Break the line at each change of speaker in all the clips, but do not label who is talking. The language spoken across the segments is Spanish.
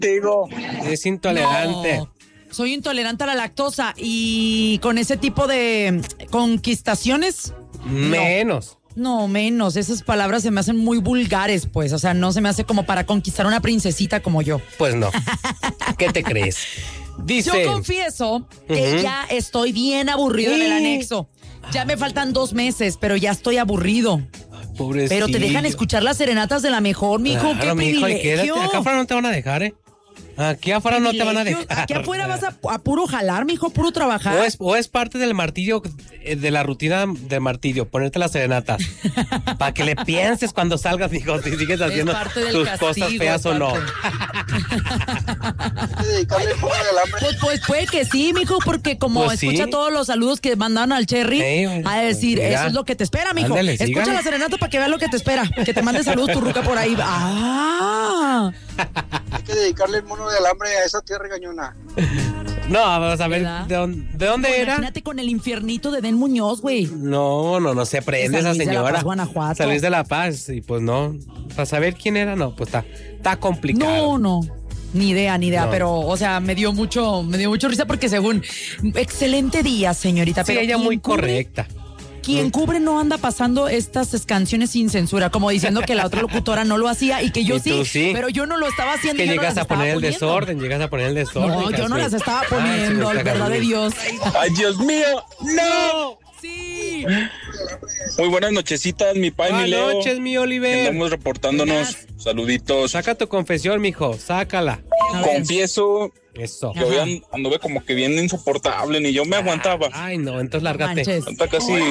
contigo.
Es intolerante.
No, soy intolerante a la lactosa y con ese tipo de conquistaciones.
Menos.
No, menos. Esas palabras se me hacen muy vulgares, pues. O sea, no se me hace como para conquistar a una princesita como yo.
Pues no. ¿Qué te crees? Dice.
Yo confieso que ya estoy bien aburrido en el anexo. Ya me faltan 2 meses, pero ya estoy aburrido.
Pobrecillo.
Pero te dejan escuchar las serenatas de la mejor, mijo.
Claro,
¡Qué
mijo, y quédate.
privilegio!
Acá afuera no te van a dejar, ¿eh? Aquí afuera no te van a dejar.
Aquí afuera vas a puro jalar, mijo, puro trabajar.
O es parte del martirio, de la rutina de martirio, ponerte las serenatas. Para que le pienses cuando salgas, mijo, si sigues haciendo tus cosas feas o no.
Pues puede que sí, mijo, porque como
Pues
escucha
sí.
todos los saludos que mandaron al Cherry, a decir,
mira.
eso es lo que te espera, mijo.
Ándale,
Escucha
sígale.
la serenata para que veas lo que te espera. Que te mande saludos tu ruca por ahí. ¡Ah!
Hay que dedicarle el mono de alambre a esa tía regañona.
No, vamos a ver,
¿verdad?
¿de dónde era?
Imagínate con el infiernito de Den Muñoz, güey.
No se prende
De
esa
San Luis de la
señora.
Paz, Guanajuato.
San Luis de la Paz, y pues no. Para saber quién era, no, pues está complicado.
No. Ni idea,
No.
pero, o sea, me dio mucho risa porque según, excelente día, señorita.
Sí,
pero
ella
¿quién
muy
cubre?
correcta.
Quien cubre no anda pasando estas canciones sin censura, como diciendo que la otra locutora no lo hacía y que yo
Y tú sí.
pero yo no lo estaba haciendo.
Que
y yo no
llegas
las
a poner
estaba
el desorden,
No, yo no las estaba poniendo,
Ay,
verdad de Dios.
¡Ay, Dios mío! ¡No!
Sí.
Muy buenas nochecitas, mi pai, mi
Buenas
Leo.
noches, mi Oliver.
Estamos reportándonos. Saluditos.
Saca tu confesión, mijo, sácala.
Confieso
Eso.
que hoy anduve como que bien insoportable, ni yo me aguantaba.
Ay, no, entonces lárgate.
Manches.
Hasta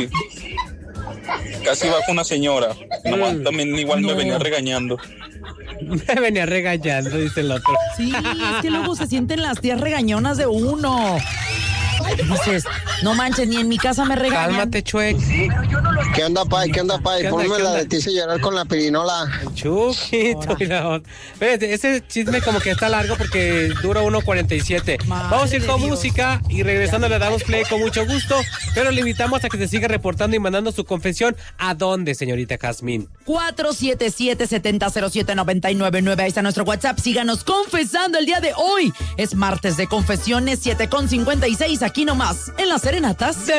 casi bajo una señora. No, también igual me venía regañando.
Me venía regañando, dice el otro.
Sí, es que luego se sienten las tías regañonas de uno. Dices, no manches, ni en mi casa me regañan.
Cálmate, Chuec.
¿Qué onda, Pai?
¿Qué onda,
Ponme
qué
la
onda?
de ti se llorar con la pirinola.
Chuquito. Espérate, ese chisme como que está largo porque dura 1:47. Vamos a ir
de
con
Dios.
música y regresando le damos play con mucho gusto, pero le invitamos a que se siga reportando y mandando su confesión. ¿A dónde, señorita Jazmín?
477-7007-999. Ahí está nuestro WhatsApp. Síganos confesando el día de hoy. Es martes de confesiones, 7:56. Aquí nomás, en las serenatas.